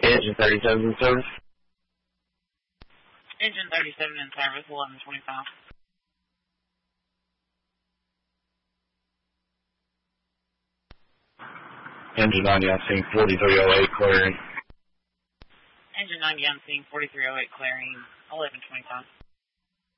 Engine 37 in service. Engine 37 in service, 1125. Engine 90 on scene, 4308 clearing. Engine 90 on scene, 4308 clearing, 1125.